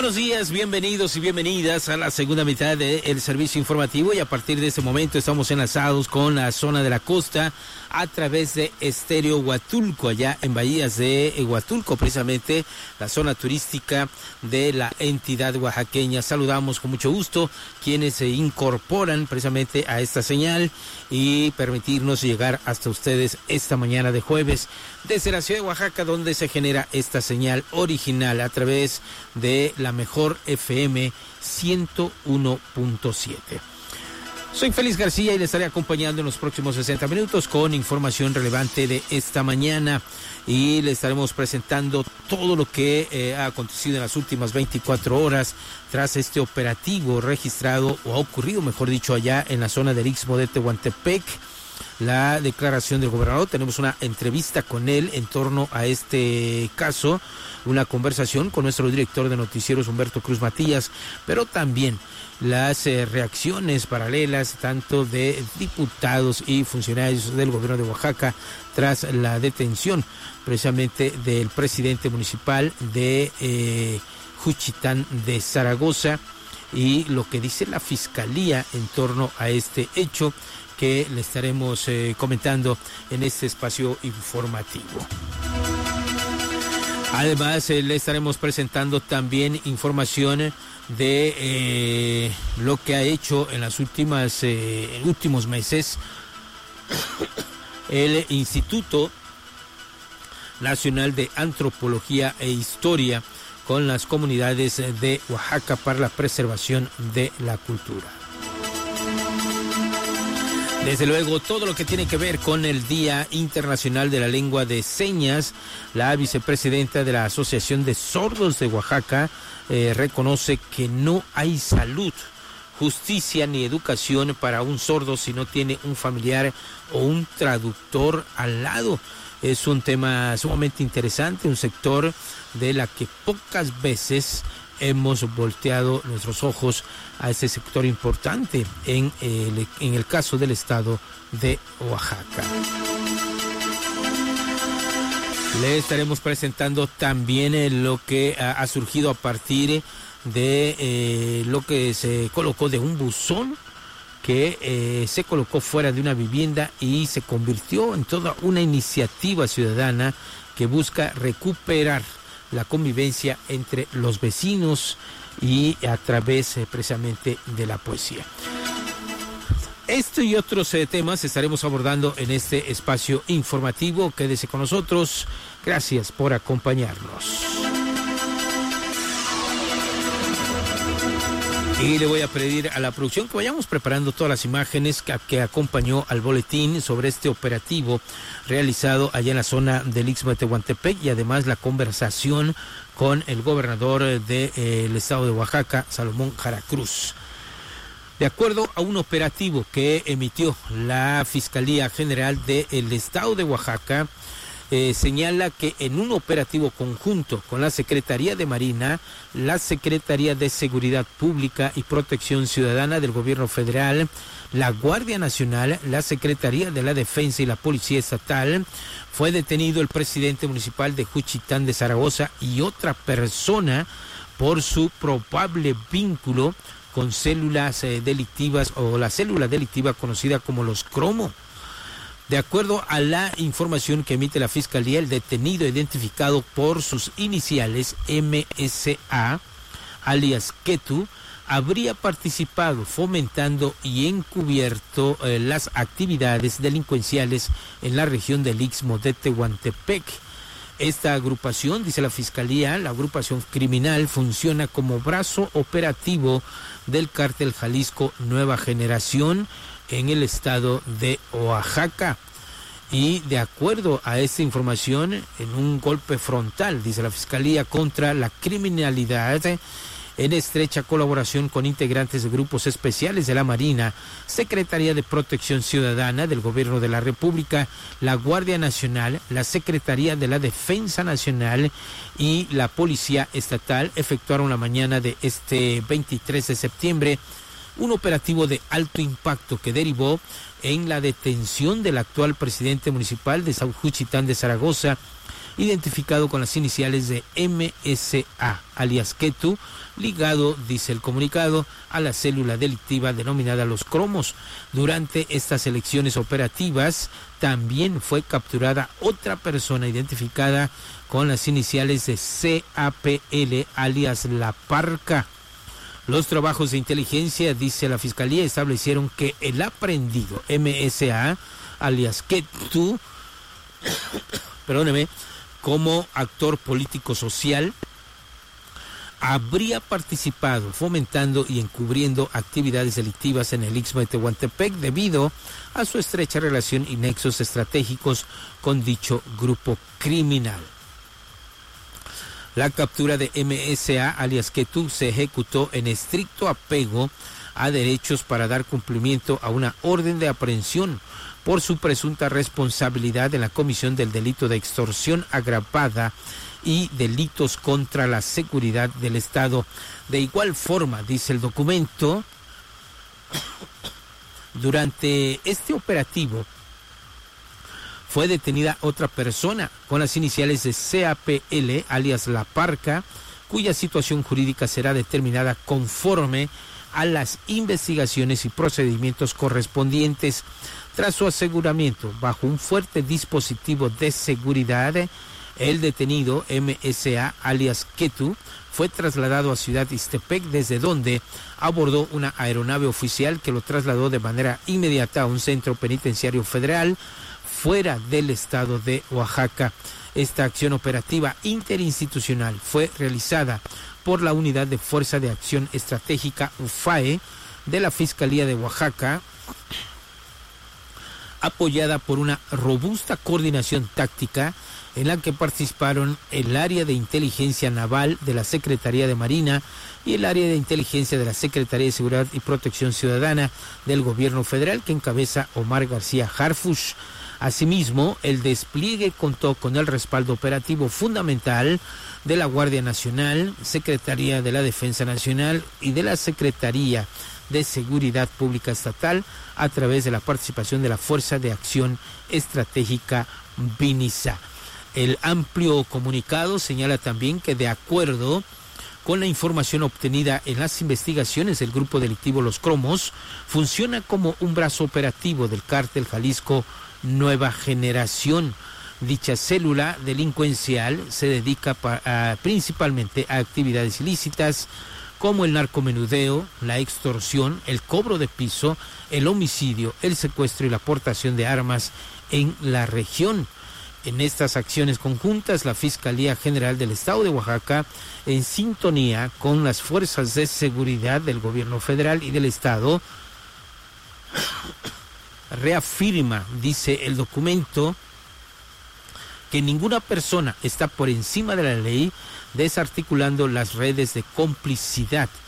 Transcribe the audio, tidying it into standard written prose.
buenos días, bienvenidos y bienvenidas a la segunda mitad del servicio informativo, y a partir de este momento estamos enlazados con la zona de la costa a través de Estéreo Huatulco, allá en Bahías de Huatulco, precisamente la zona turística de la entidad oaxaqueña. Saludamos con mucho gusto quienes se incorporan precisamente a esta señal y permitirnos llegar hasta ustedes esta mañana de jueves desde la ciudad de Oaxaca, donde se genera esta señal original a través de la mejor FM 101.7. Soy Félix García y les estaré acompañando en los próximos 60 minutos con información relevante de esta mañana, y les estaremos presentando todo lo que ha acontecido en las últimas 24 horas tras este operativo registrado, o ha ocurrido, mejor dicho, allá en la zona del Istmo de Tehuantepec. La declaración del gobernador, tenemos una entrevista con él en torno a este caso, una conversación con nuestro director de noticieros Humberto Cruz Matías, pero también las reacciones paralelas tanto de diputados y funcionarios del gobierno de Oaxaca tras la detención precisamente del presidente municipal de Juchitán de Zaragoza, y lo que dice la fiscalía en torno a este hecho, que le estaremos comentando en este espacio informativo. Además, le estaremos presentando también información de lo que ha hecho en las últimos meses el Instituto Nacional de Antropología e Historia con las comunidades de Oaxaca para la preservación de la cultura. Desde luego, todo lo que tiene que ver con el Día Internacional de la Lengua de Señas, la vicepresidenta de la Asociación de Sordos de Oaxaca reconoce que no hay salud, justicia ni educación para un sordo si no tiene un familiar o un traductor al lado. Es un tema sumamente interesante, un sector de la que pocas veces hemos volteado nuestros ojos a este sector importante en el caso del estado de Oaxaca. Le estaremos presentando también lo que ha surgido a partir de lo que se colocó de un buzón que se colocó fuera de una vivienda y se convirtió en toda una iniciativa ciudadana que busca recuperar la convivencia entre los vecinos y a través precisamente de la poesía. Esto y otros temas estaremos abordando en este espacio informativo. Quédese con nosotros. Gracias por acompañarnos. Y le voy a pedir a la producción que vayamos preparando todas las imágenes que acompañó al boletín sobre este operativo realizado allá en la zona del Istmo de Tehuantepec, y además la conversación con el gobernador del estado de Oaxaca, Salomón Jara Cruz. De acuerdo a un operativo que emitió la Fiscalía General del estado de Oaxaca, señala que en un operativo conjunto con la Secretaría de Marina, la Secretaría de Seguridad Pública y Protección Ciudadana del Gobierno Federal, la Guardia Nacional, la Secretaría de la Defensa y la Policía Estatal, fue detenido el presidente municipal de Juchitán de Zaragoza y otra persona por su probable vínculo con células delictivas, o la célula delictiva conocida como los Cromo. De acuerdo a la información que emite la Fiscalía, el detenido, identificado por sus iniciales MSA, alias Ketu, habría participado, fomentando y encubierto las actividades delincuenciales en la región del Istmo de Tehuantepec. Esta agrupación, dice la Fiscalía, la agrupación criminal funciona como brazo operativo del cártel Jalisco Nueva Generación en el estado de Oaxaca. Y de acuerdo a esta información, en un golpe frontal, dice la Fiscalía, contra la criminalidad, en estrecha colaboración con integrantes de grupos especiales de la Marina, Secretaría de Protección Ciudadana del Gobierno de la República, la Guardia Nacional, la Secretaría de la Defensa Nacional y la Policía Estatal, efectuaron la mañana de este 23 de septiembre un operativo de alto impacto que derivó en la detención del actual presidente municipal de Juchitán de Zaragoza, identificado con las iniciales de MSA, alias Ketu, ligado, dice el comunicado, a la célula delictiva denominada Los Cromos. Durante estas elecciones operativas también fue capturada otra persona identificada con las iniciales de CAPL, alias La Parca. Los trabajos de inteligencia, dice la Fiscalía, establecieron que el aprendido MSA, alias Ketu, como actor político social, habría participado fomentando y encubriendo actividades delictivas en el Istmo de Tehuantepec debido a su estrecha relación y nexos estratégicos con dicho grupo criminal. La captura de MSA, alias Ketu, se ejecutó en estricto apego a derechos para dar cumplimiento a una orden de aprehensión por su presunta responsabilidad en la comisión del delito de extorsión agravada y delitos contra la seguridad del Estado. De igual forma, dice el documento, durante este operativo fue detenida otra persona con las iniciales de CAPL, alias La Parca, cuya situación jurídica será determinada conforme a las investigaciones y procedimientos correspondientes. Tras su aseguramiento bajo un fuerte dispositivo de seguridad, el detenido MSA, alias Ketu, fue trasladado a Ciudad Ixtepec, desde donde abordó una aeronave oficial que lo trasladó de manera inmediata a un centro penitenciario federal fuera del estado de Oaxaca. Esta acción operativa interinstitucional fue realizada por la Unidad de Fuerza de Acción Estratégica UFAE de la Fiscalía de Oaxaca, apoyada por una robusta coordinación táctica en la que participaron el área de inteligencia naval de la Secretaría de Marina y el área de inteligencia de la Secretaría de Seguridad y Protección Ciudadana del Gobierno Federal, que encabeza Omar García Harfuch. Asimismo, el despliegue contó con el respaldo operativo fundamental de la Guardia Nacional, Secretaría de la Defensa Nacional y de la Secretaría de Seguridad Pública Estatal, a través de la participación de la Fuerza de Acción Estratégica BINISA. El amplio comunicado señala también que, de acuerdo con la información obtenida en las investigaciones del grupo delictivo Los Cromos, funciona como un brazo operativo del cártel Jalisco Nueva Generación. Dicha célula delincuencial se dedica principalmente a actividades ilícitas como el narcomenudeo, la extorsión, el cobro de piso, el homicidio, el secuestro y la aportación de armas en la región. En estas acciones conjuntas, la Fiscalía General del Estado de Oaxaca, en sintonía con las fuerzas de seguridad del Gobierno Federal y del Estado, reafirma, dice el documento, que ninguna persona está por encima de la ley, desarticulando las redes de complicidad